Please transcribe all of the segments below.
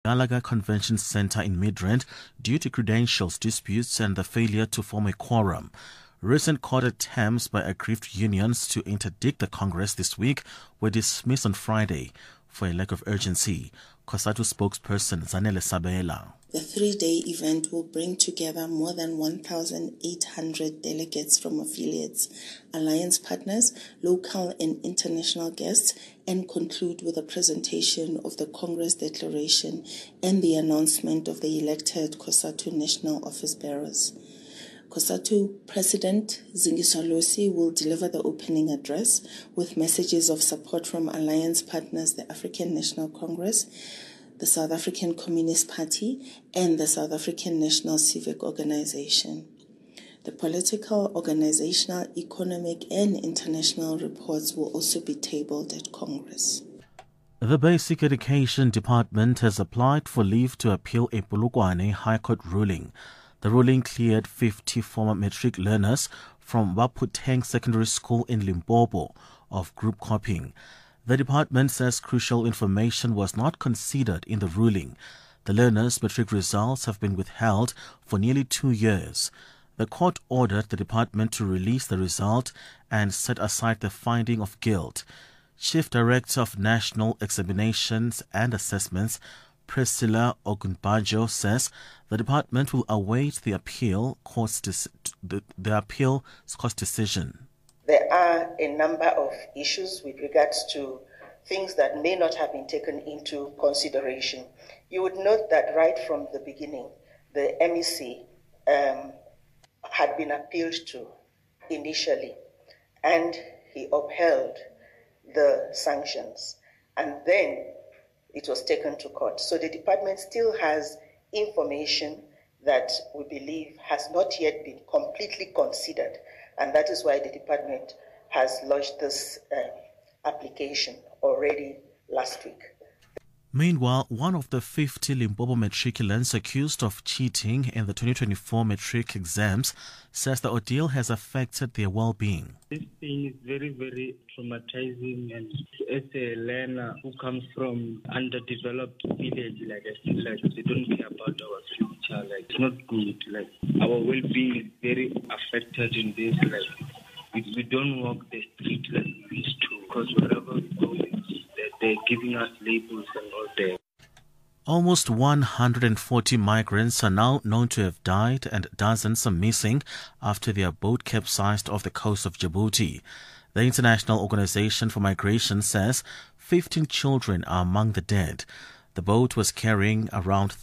Gallagher Convention Centre in Midrand due to credentials disputes and the failure to form a quorum. Recent court attempts by aggrieved unions to interdict the Congress this week were dismissed on Friday for a lack of urgency. COSATU spokesperson Zanele Sabela. The 3-day event will bring together more than 1,800 delegates from affiliates, alliance partners, local and international guests, and conclude with a presentation of the Congress Declaration and the announcement of the elected COSATU National Office Bearers. COSATU President Zingiswa Losi will deliver the opening address with messages of support from alliance partners, the African National Congress, the South African Communist Party, and the South African National Civic Organization. The political, organizational, economic, and international reports will also be tabled at Congress. The Basic Education Department has applied for leave to appeal a Polokwane High Court ruling. The ruling cleared 50 former matric learners from Waputeng Secondary School in Limpopo of group copying. The department says crucial information was not considered in the ruling. The learners' matric results have been withheld for nearly 2 years. The court ordered the department to release the result and set aside the finding of guilt. Chief Director of National Examinations and Assessments, Priscilla Ogunbajo, says the department will await the appeal court's decision. There are a number of issues with regards to things that may not have been taken into consideration. You would note that right from the beginning, the MEC had been appealed to initially, and he upheld the sanctions, and then it was taken to court. So the department still has information that we believe has not yet been completely considered, and that is why the department has lodged this application already last week. Meanwhile, one of the 50 Limpopo matriculants accused of cheating in the 2024 matric exams says the ordeal has affected their well-being. This thing is very, very traumatizing, and as a learner who comes from underdeveloped village, like I feel like they don't care about our future. Like, it's not good. Like, our well-being is very affected in this. Like, we don't walk the street like we used to, because wherever we go, they're giving us labels and all that. Almost 140 migrants are now known to have died and dozens are missing after their boat capsized off the coast of Djibouti. The International Organization for Migration says 15 children are among the dead. The boat was carrying around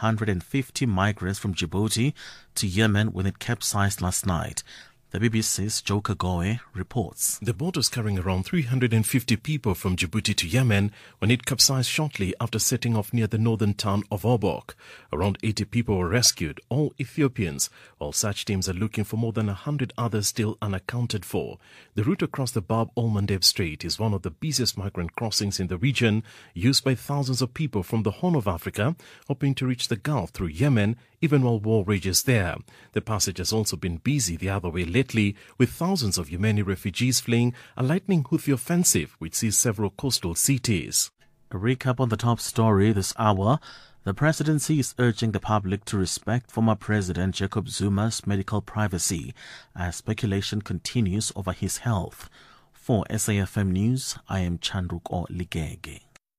350 migrants from Djibouti to Yemen when it capsized last night. The BBC's Joe Kagoe reports. The boat was carrying around 350 people from Djibouti to Yemen when it capsized shortly after setting off near the northern town of Obok. Around 80 people were rescued, all Ethiopians, while search teams are looking for more than 100 others still unaccounted for. The route across the Bab el-Mandeb Strait is one of the busiest migrant crossings in the region, used by thousands of people from the Horn of Africa, hoping to reach the Gulf through Yemen, even while war rages there. The passage has also been busy the other way lately, with thousands of Yemeni refugees fleeing a lightning Houthi offensive which sees several coastal cities. A recap on the top story this hour. The presidency is urging the public to respect former President Jacob Zuma's medical privacy as speculation continues over his health. For SAFM News, I am Chandruko Ligege.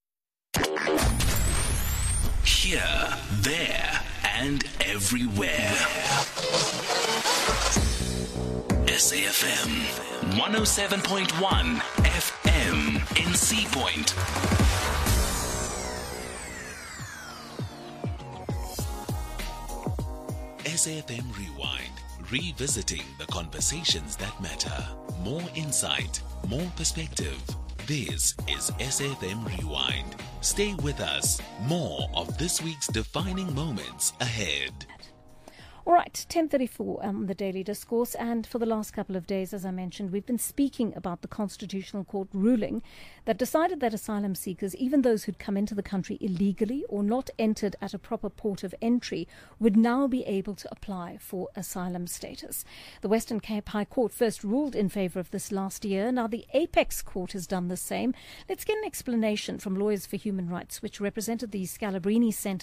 Here, there, and everywhere. SAFM 107.1 FM in Sea Point. SAFM Rewind, revisiting the conversations that matter. More insight, more perspective. This is SAFM Rewind. Stay with us. More of this week's defining moments ahead. All right, 10:34 on the Daily Discourse, and for the last couple of days, as I mentioned, we've been speaking about the Constitutional Court ruling that decided that asylum seekers, even those who'd come into the country illegally or not entered at a proper port of entry, would now be able to apply for asylum status. The Western Cape High Court first ruled in favour of this last year. Now the Apex Court has done the same. Let's get an explanation from Lawyers for Human Rights, which represented the Scalabrini Centre